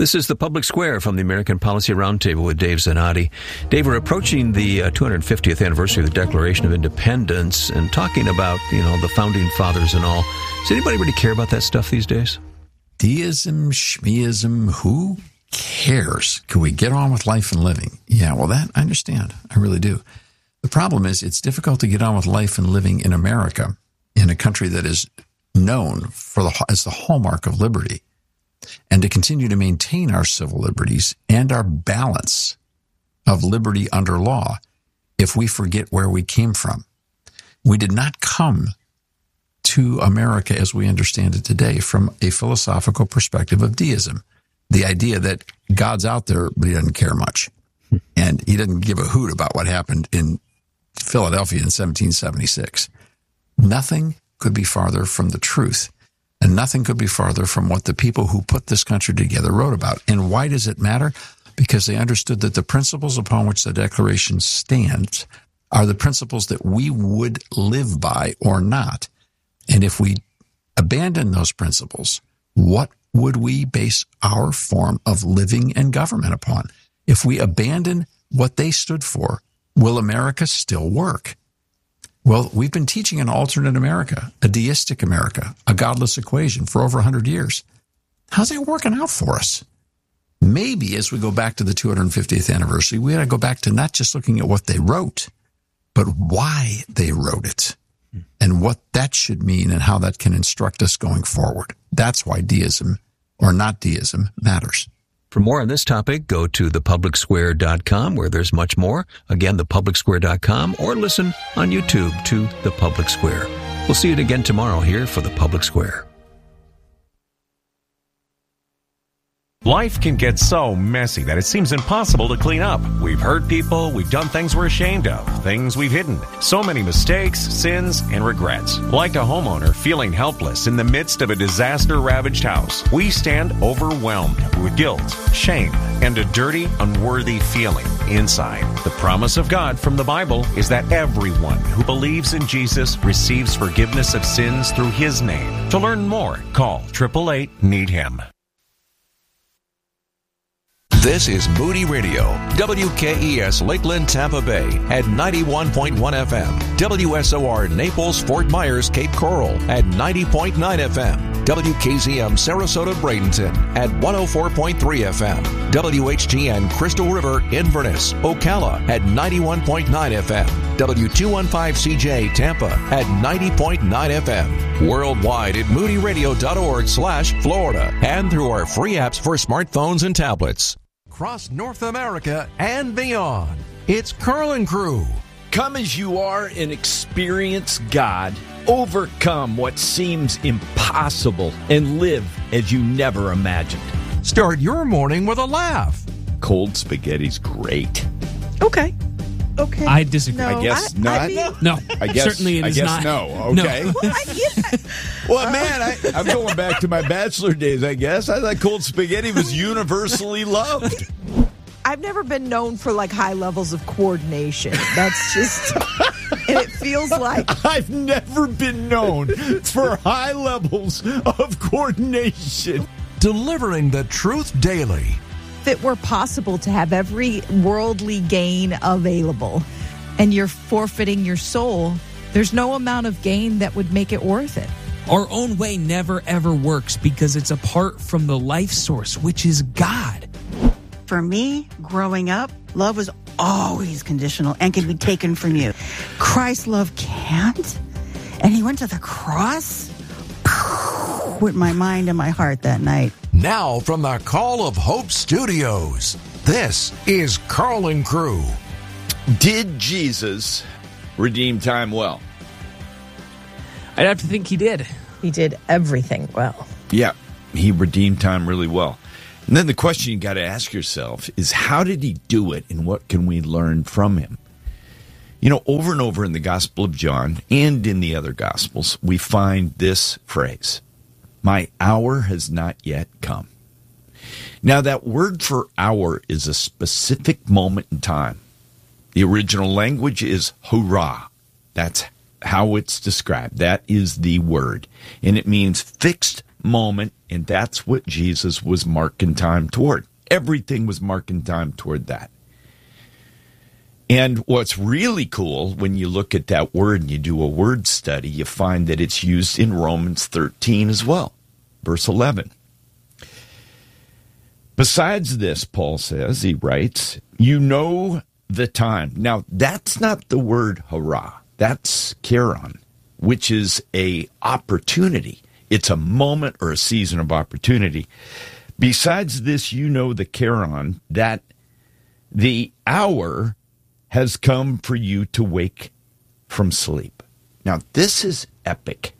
This is the Public Square from the American Policy Roundtable with Dave Zanotti. Dave, we're approaching the 250th anniversary of the Declaration of Independence and talking about, the founding fathers and all. Does anybody really care about that stuff these days? Deism, schmeism, who cares? Can we get on with life and living? Yeah, well, that I understand. I really do. The problem is it's difficult to get on with life and living in America, in a country that is known as the hallmark of liberty, and to continue to maintain our civil liberties and our balance of liberty under law if we forget where we came from. We did not come to America as we understand it today from a philosophical perspective of deism, the idea that God's out there, but he doesn't care much. And he doesn't give a hoot about what happened in Philadelphia in 1776. Nothing could be farther from the truth. And nothing could be farther from what the people who put this country together wrote about. And why does it matter? Because they understood that the principles upon which the Declaration stands are the principles that we would live by or not. And if we abandon those principles, what would we base our form of living and government upon? If we abandon what they stood for, will America still work? Well, we've been teaching an alternate America, a deistic America, a godless equation for over 100 years. How's that working out for us? Maybe as we go back to the 250th anniversary, we ought to go back to not just looking at what they wrote, but why they wrote it and what that should mean and how that can instruct us going forward. That's why deism or not deism matters. For more on this topic, go to thepublicsquare.com, where there's much more. Again, thepublicsquare.com, or listen on YouTube to The Public Square. We'll see you again tomorrow here for The Public Square. Life can get so messy that it seems impossible to clean up. We've hurt people, we've done things we're ashamed of, things we've hidden. So many mistakes, sins, and regrets. Like a homeowner feeling helpless in the midst of a disaster-ravaged house, we stand overwhelmed with guilt, shame, and a dirty, unworthy feeling inside. The promise of God from the Bible is that everyone who believes in Jesus receives forgiveness of sins through His name. To learn more, call 888-NEED-HIM. This is Moody Radio, WKES Lakeland, Tampa Bay at 91.1 FM, WSOR Naples, Fort Myers, Cape Coral at 90.9 FM, WKZM Sarasota, Bradenton at 104.3 FM, WHGN Crystal River, Inverness, Ocala at 91.9 FM, W215CJ Tampa at 90.9 FM, worldwide at moodyradio.org/Florida, and through our free apps for smartphones and tablets. Across North America and beyond, it's Carl and Crew. Come as you are and experience God. Overcome what seems impossible and live as you never imagined. Start your morning with a laugh. Cold spaghetti's great. Okay. I disagree. No, I guess not. No. I guess, Certainly it is not. No. Okay. No. Well, man, I'm going back to my bachelor days, I guess. I thought cold spaghetti was universally loved. I've never been known for high levels of coordination. That's just, and it feels like I've never been known for high levels of coordination. Delivering the truth daily. if it were possible to have every worldly gain available and you're forfeiting your soul, there's no amount of gain that would make it worth it. Our own way never, ever works because it's apart from the life source, which is God. For me, growing up, love was always conditional and could be taken from you. Christ's love can't. And he went to the cross with my mind and my heart that night. Now from the Call of Hope Studios, this is Carl and Crew. Did Jesus redeem time well? I'd have to think he did. He did everything well. Yeah, he redeemed time really well. And then the question you got to ask yourself is, how did he do it, and what can we learn from him? You know, over and over in the Gospel of John and in the other Gospels, we find this phrase, "My hour has not yet come." Now, that word for hour is a specific moment in time. The original language is hurrah. That's how it's described. That is the word. And it means fixed moment, and that's what Jesus was marking time toward. Everything was marking time toward that. And what's really cool, when you look at that word and you do a word study, you find that it's used in Romans 13 as well, verse 11. Besides this, Paul says, he writes, you know the time. Now, that's not the word hurrah. That's kairon, which is a opportunity. It's a moment or a season of opportunity. Besides this, you know the kairon, that the hour has come for you to wake from sleep. Now, this is epic.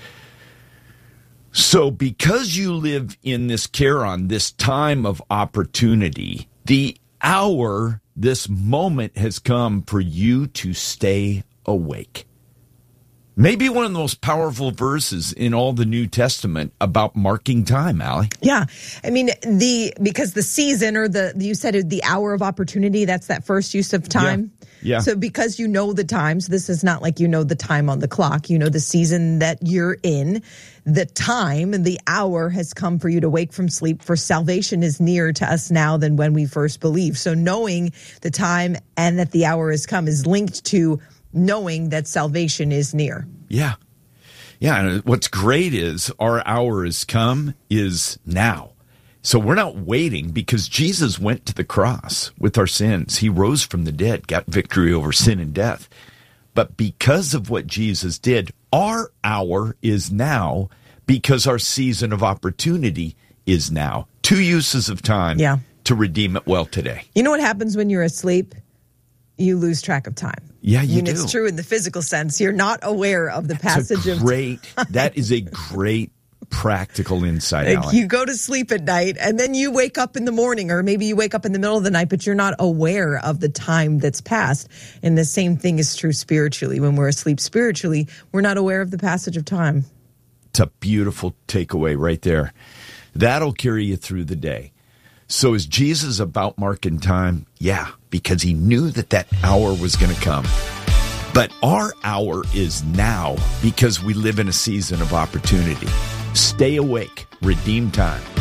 So because you live in this kairon, this time of opportunity, the hour, this moment has come for you to stay awake. Maybe one of the most powerful verses in all the New Testament about marking time, Allie. Yeah. I mean, because the season, or you said the hour of opportunity, that's that first use of time. Yeah. So because you know the times, this is not like you know the time on the clock. You know the season that you're in. The time and the hour has come for you to wake from sleep, for salvation is nearer to us now than when we first believed. So knowing the time and that the hour has come is linked to knowing that salvation is near. Yeah. Yeah. And what's great is our hour has come is now. So we're not waiting, because Jesus went to the cross with our sins. He rose from the dead, got victory over sin and death. But because of what Jesus did, our hour is now, because our season of opportunity is now. 2 uses of time to redeem it well today. You know what happens when you're asleep? You lose track of time. Yeah, you do. It's true in the physical sense. You're not aware of the passage of time. That is a great practical insight, like, Alan. you go to sleep at night and then you wake up in the morning, or maybe you wake up in the middle of the night, but you're not aware of the time that's passed. And the same thing is true spiritually. When we're asleep spiritually, we're not aware of the passage of time. It's a beautiful takeaway right there. That'll carry you through the day. So is Jesus about marking time? Yeah, because he knew that hour was going to come. But our hour is now, because we live in a season of opportunity. Stay awake. Redeem time.